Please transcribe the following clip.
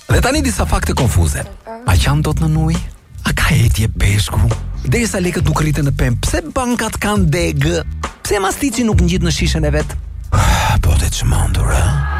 Letani disa fakte konfuze. A qanë do të në nuj? A ka etje peshku? Derisa lekët nuk rriten në pemë, pse bankat kanë degë? Pse mastici nuk ngjit në shishën e vet? Po të çmendur,